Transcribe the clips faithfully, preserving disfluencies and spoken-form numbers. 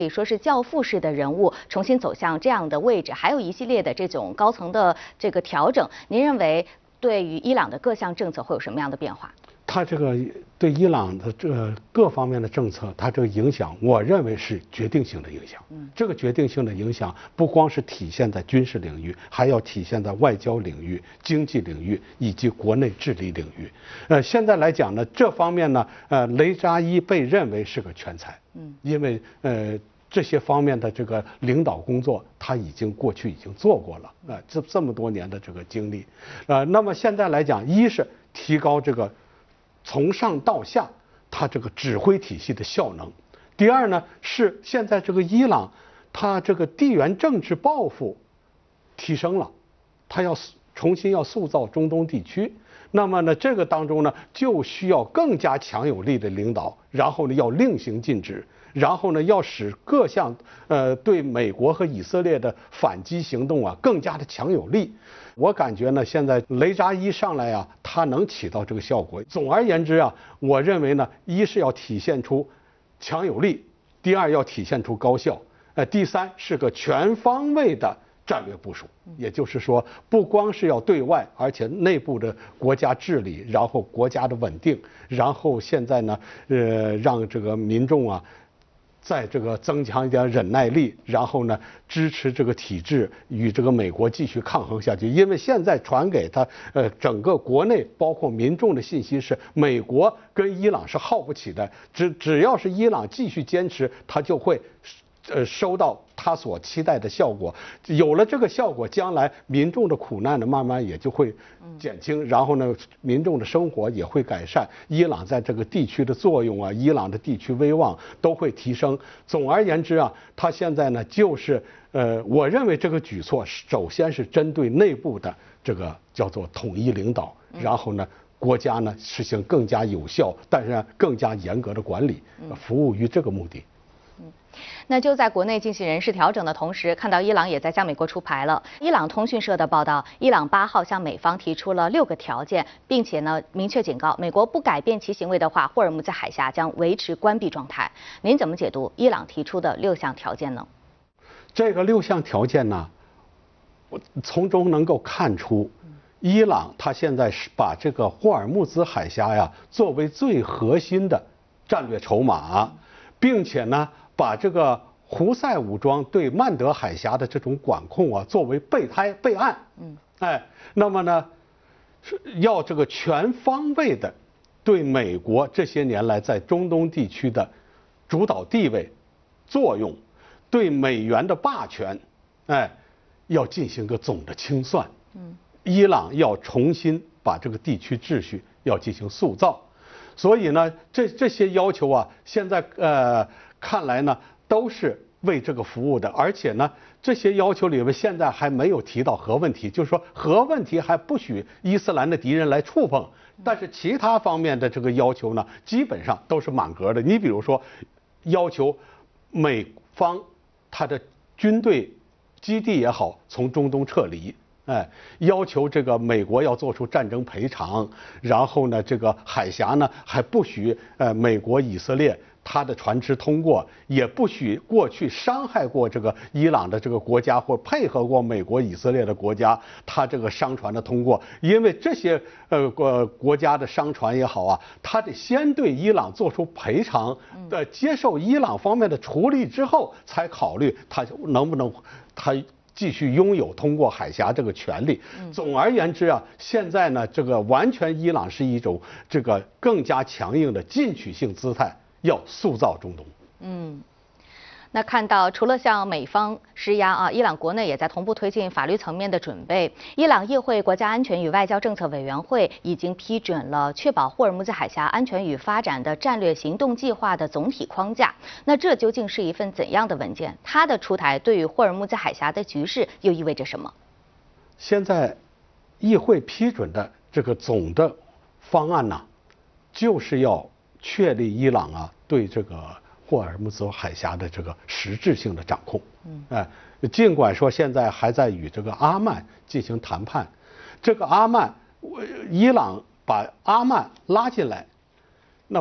可以说是教父式的人物重新走向这样的位置，还有一系列的这种高层的这个调整。您认为对于伊朗的各项政策会有什么样的变化？ 它这个对伊朗的这个各方面的政策，它这个影响，我认为是决定性的影响。嗯，这个决定性的影响不光是体现在军事领域，还要体现在外交领域、经济领域以及国内治理领域。呃，现在来讲呢，这方面呢，呃，雷扎伊被认为是个全才。嗯，因为呃。这些方面的这个领导工作，他已经过去已经做过了啊、呃，这这么多年的这个经历，呃，那么现在来讲，一是提高这个从上到下他这个指挥体系的效能，第二呢是现在这个伊朗，他这个地缘政治抱负提升了，他要重新要塑造中东地区。那么呢，这个当中呢，就需要更加强有力的领导，然后呢，要令行禁止，然后呢，要使各项呃对美国和以色列的反击行动啊更加的强有力。我感觉呢，现在雷扎伊上来啊，他能起到这个效果。总而言之啊，我认为呢，一是要体现出强有力，第二要体现出高效，呃，第三是个全方位的战略部署，也就是说，不光是要对外，而且内部的国家治理，然后国家的稳定，然后现在呢，呃，让这个民众啊，在这个增强一点忍耐力，然后呢，支持这个体制与这个美国继续抗衡下去。因为现在传给他呃整个国内包括民众的信息是，美国跟伊朗是耗不起的，只只要是伊朗继续坚持，他就会。呃，收到他所期待的效果，有了这个效果，将来民众的苦难呢，慢慢也就会减轻，然后呢，民众的生活也会改善，伊朗在这个地区的作用啊，伊朗的地区威望都会提升。总而言之啊，他现在呢，就是呃，我认为这个举措首先是针对内部的这个叫做统一领导，然后呢。国家呢实行更加有效，但是更加严格的管理，服务于这个目的。 那就在国内进行人事调整的同时，看到伊朗也在向美国出牌了。伊朗通讯社的报道，伊朗八号向美方提出了六个条件，并且呢明确警告，美国不改变其行为的话，霍尔木兹海峡将维持关闭状态。您怎么解读伊朗提出的六项条件呢？ 这个六项条件呢，我从中能够看出。伊朗他现在是把这个霍尔木兹海峡呀作为最核心的战略筹码，并且呢把这个胡塞武装对曼德海峡的这种管控啊作为备胎备案。嗯，哎，那么呢是要这个全方位的对美国这些年来在中东地区的主导地位、作用，对美元的霸权，哎，要进行个总的清算。嗯。伊朗要重新把这个地区秩序要进行塑造，所以呢，这这些要求啊，现在呃看来呢都是为这个服务的，而且呢，这些要求里面现在还没有提到核问题，就是说核问题还不许伊斯兰的敌人来触碰，但是其他方面的这个要求呢，基本上都是满格的。你比如说，要求美方他的军队基地也好，从中东撤离。哎，要求这个美国要做出战争赔偿，然后呢，这个海峡呢还不许呃美国、以色列它的船只通过，也不许过去伤害过这个伊朗的这个国家或配合过美国、以色列的国家，它这个商船的通过，因为这些呃国国家的商船也好啊，它得先对伊朗做出赔偿，呃，接受伊朗方面的处理之后，才考虑它能不能它。继续拥有通过海峡这个权利。总而言之啊，现在呢，这个完全伊朗是一种这个更加强硬的进取性姿态，要塑造中东。嗯。 那看到除了向美方施压啊，伊朗国内也在同步推进法律层面的准备。伊朗议会国家安全与外交政策委员会已经批准了确保霍尔木兹海峡安全与发展的战略行动计划的总体框架。那这究竟是一份怎样的文件？它的出台对于霍尔木兹海峡的局势又意味着什么？ 现在议会批准的这个总的方案呢，就是要确立伊朗啊对这个霍尔木兹海峡的这个实质性的掌控。嗯，哎，尽管说现在还在与这个阿曼进行谈判，这个阿曼，伊朗把阿曼拉进来，那么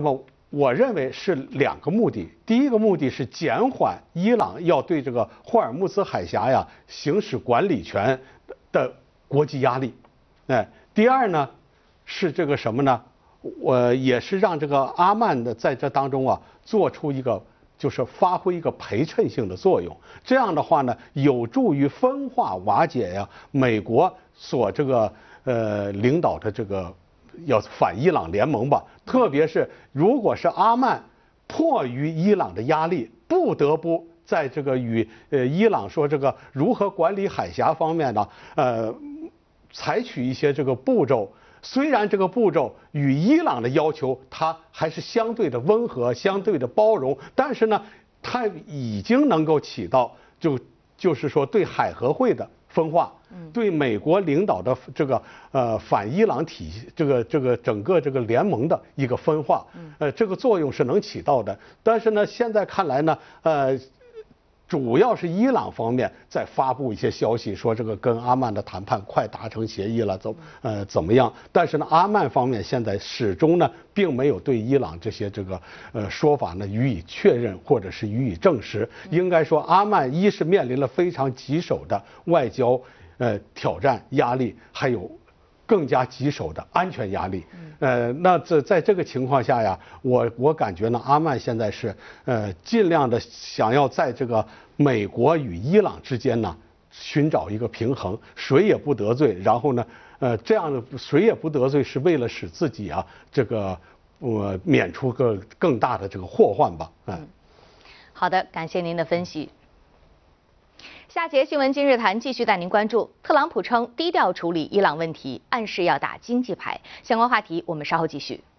我认为是两个目的。第一个目的是减缓伊朗要对这个霍尔木兹海峡呀行使管理权的国际压力。哎，第二呢是这个什么呢？我也是让这个阿曼的在这当中啊做出一个就是发挥一个陪衬性的作用。这样的话呢，有助于分化瓦解呀美国所这个呃领导的这个要反伊朗联盟吧。特别是如果是阿曼迫于伊朗的压力，不得不在这个与呃伊朗说这个如何管理海峡方面呢，呃，采取一些这个步骤。虽然这个步骤与伊朗的要求它还是相对的温和、相对的包容，但是呢，它已经能够起到就就是说对海合会的分化，对美国领导的这个呃反伊朗体系这个这个整个这个联盟的一个分化，呃，这个作用是能起到的。但是呢，现在看来呢，呃。主要是伊朗方面在发布一些消息，说这个跟阿曼的谈判快达成协议了，怎呃怎么样？但是呢，阿曼方面现在始终呢，并没有对伊朗这些这个呃说法呢予以确认或者是予以证实。应该说，阿曼一是面临了非常棘手的外交呃挑战压力，还有更加棘手的安全压力。呃，那这在这个情况下呀，我我感觉呢，阿曼现在是呃尽量的想要在这个美国与伊朗之间呢寻找一个平衡，谁也不得罪，然后呢，呃，这样的谁也不得罪，是为了使自己啊这个呃免除个更大的这个祸患吧。嗯， 好的，感谢您的分析。下节新闻今日谈继续带您关注，特朗普称低调处理伊朗问题，暗示要打经济牌。相关话题我们稍后继续。